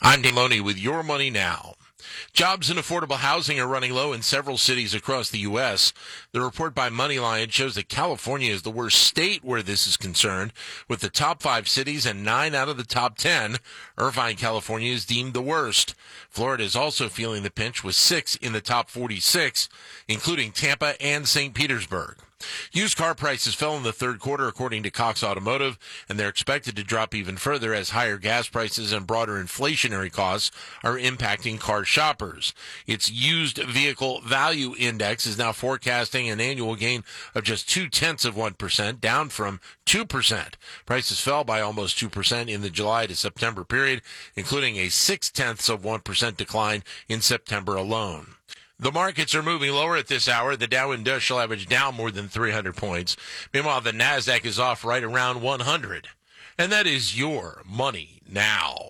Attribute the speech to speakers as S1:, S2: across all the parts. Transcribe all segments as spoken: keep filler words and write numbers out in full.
S1: I'm Dave Loney with Your Money Now. Jobs and affordable housing are running low in several cities across the U S. The report by Moneyline shows that California is the worst state where this is concerned, with the top five cities and nine out of the top ten. Irvine, California is deemed the worst. Florida is also feeling the pinch with six in the top forty-six, including Tampa and Saint Petersburg. Used car prices fell in the third quarter, according to Cox Automotive, and they're expected to drop even further as higher gas prices and broader inflationary costs are impacting car shoppers. Its used vehicle value index is now forecasting an annual gain of just two-tenths of one percent, down from two percent. Prices fell by almost two percent in the July to September period, including a six-tenths of one percent decline in September alone. The markets are moving lower at this hour. The Dow Industrial Average down more than three hundred points. Meanwhile, the NASDAQ is off right around one hundred. And that is Your Money Now.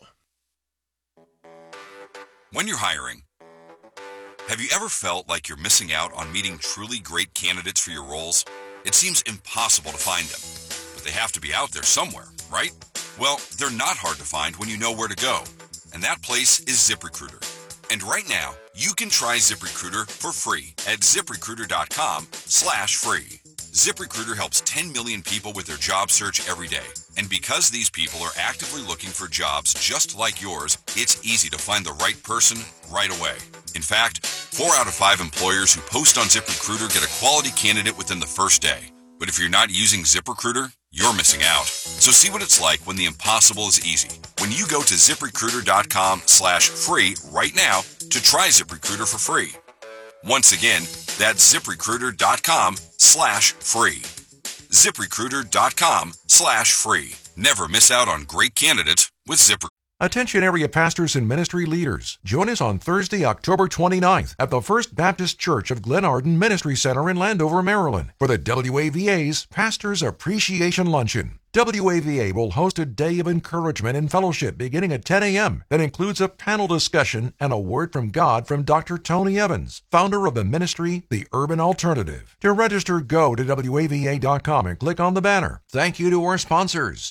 S2: When you're hiring, have you ever felt like you're missing out on meeting truly great candidates for your roles? It seems impossible to find them, but they have to be out there somewhere, right? Well, they're not hard to find when you know where to go. And that place is ZipRecruiter. And right now, you can try ZipRecruiter for free at ZipRecruiter.com slash free. ZipRecruiter helps ten million people with their job search every day. And because these people are actively looking for jobs just like yours, it's easy to find the right person right away. In fact, four out of five employers who post on ZipRecruiter get a quality candidate within the first day. But if you're not using ZipRecruiter, you're missing out. So see what it's like when the impossible is easy. When you go to ZipRecruiter.com slash free right now to try ZipRecruiter for free. Once again, that's ZipRecruiter.com slash free. ZipRecruiter.com slash free. Never miss out on great candidates with ZipRecruiter.
S3: Attention area pastors and ministry leaders. Join us on Thursday, October twenty-ninth at the First Baptist Church of Glen Arden Ministry Center in Landover, Maryland for the W A V A's Pastors Appreciation Luncheon. W A V A will host a day of encouragement and fellowship beginning at ten a.m. that includes a panel discussion and a word from God from Doctor Tony Evans, founder of the ministry, The Urban Alternative. To register, go to W A V A dot com and click on the banner. Thank you to our sponsors.